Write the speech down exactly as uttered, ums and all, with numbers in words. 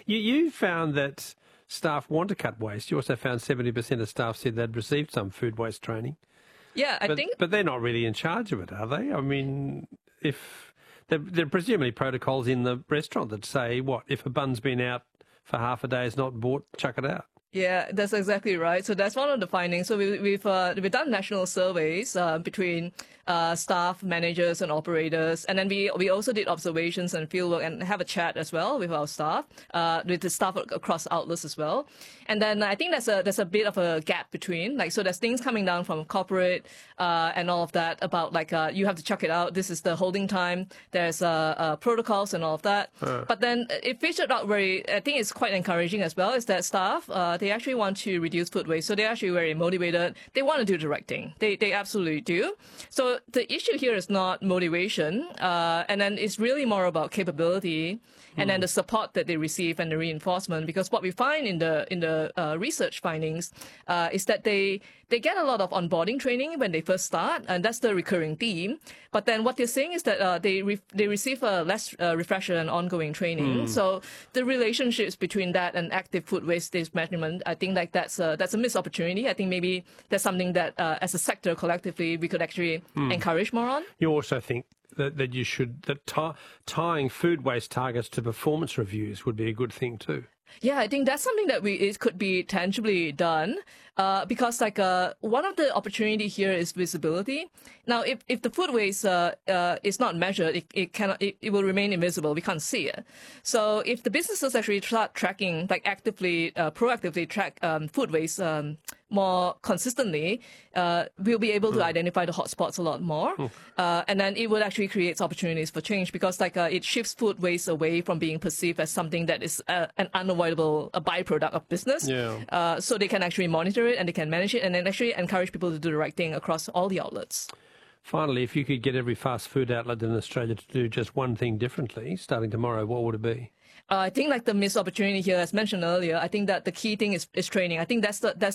You, you found that staff want to cut waste. You also found seventy percent of staff said they'd received some food waste training. Yeah, I but, think... But they're not really in charge of it, are they? I mean, if there, there are presumably protocols in the restaurant that say, what, if a bun's been out for half a day, is not bought, chuck it out. Yeah, that's exactly right. So that's one of the findings. So we, we've uh, we've done national surveys uh, between uh, staff, managers, and operators, and then we we also did observations and fieldwork and have a chat as well with our staff, uh, with the staff across outlets as well. And then I think there's a there's a bit of a gap between, like, so there's things coming down from corporate uh, and all of that about like uh, you have to chuck it out. This is the holding time. There's uh, uh, protocols and all of that. Uh. But then it featured out very. I think it's quite encouraging as well. Is that staff uh, they actually want to reduce food waste, so they're actually very motivated. They want to do the right thing. They they absolutely do. So the issue here is not motivation, uh, and then it's really more about capability, and mm. then the support that they receive and the reinforcement. Because what we find in the in the uh, research findings uh, is that they they get a lot of onboarding training when they first start, and that's the recurring theme. But then what they're saying is that uh, they re they receive uh, less uh, refresher and ongoing training. Mm. So the relationships between that and active food waste management, I think like that's a, that's a missed opportunity. I think maybe that's something that uh, as a sector collectively we could actually mm. encourage more on. You also think that, that you should that tie, tying food waste targets to performance reviews would be a good thing too. Yeah, I think that's something that we it could be tangibly done, uh, because like uh, one of the opportunity here is visibility. Now, if if the food waste uh, uh, is not measured, it, it cannot it, it will remain invisible. We can't see it. So if the businesses actually start tracking, like actively, uh, proactively track um, food waste um, more consistently, uh, we'll be able to mm. identify the hotspots a lot more, mm. uh, and then it would actually create opportunities for change, because like uh, it shifts food waste away from being perceived as something that is uh, an unavoidable a byproduct of business. Yeah. Uh, so they can actually monitor it and they can manage it, and then actually encourage people to do the right thing across all the outlets. Finally, if you could get every fast food outlet in Australia to do just one thing differently, starting tomorrow, what would it be? Uh, I think like the missed opportunity here, as mentioned earlier, I think that the key thing is, is training. I think that's the that's